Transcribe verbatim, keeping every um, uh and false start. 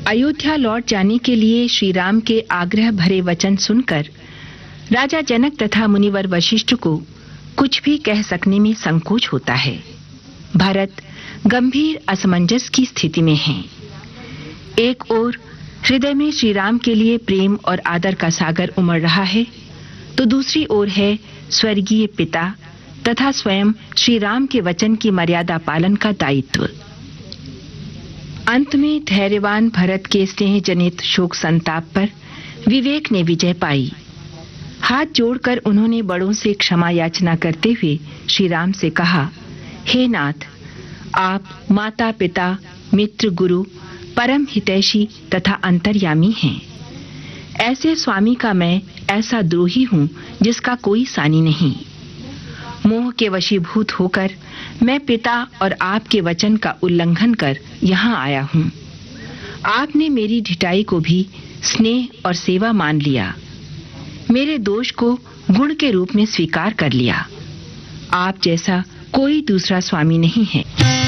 अयोध्या लौट जाने के लिए श्री राम के आग्रह भरे वचन सुनकर राजा जनक तथा मुनिवर वशिष्ठ को कुछ भी कह सकने में संकोच होता है। भरत गंभीर असमंजस की स्थिति में हैं। एक ओर हृदय में श्री राम के लिए प्रेम और आदर का सागर उमड़ रहा है, तो दूसरी ओर है स्वर्गीय पिता तथा स्वयं श्री राम के वचन की मर्यादा पालन का दायित्व। अंत में धैर्यवान भरत के स्नेह जनित शोक संताप पर विवेक ने विजय पाई। हाथ जोड़कर उन्होंने बड़ों से क्षमा याचना करते हुए श्री राम से कहा, हे नाथ, आप माता पिता मित्र गुरु परम हितैषी तथा अंतर्यामी हैं। ऐसे स्वामी का मैं ऐसा द्रोही हूं जिसका कोई सानी नहीं। मोह के वशीभूत होकर मैं पिता और आपके वचन का उल्लंघन कर यहाँ आया हूँ। आपने मेरी ढिठाई को भी स्नेह और सेवा मान लिया, मेरे दोष को गुण के रूप में स्वीकार कर लिया। आप जैसा कोई दूसरा स्वामी नहीं है।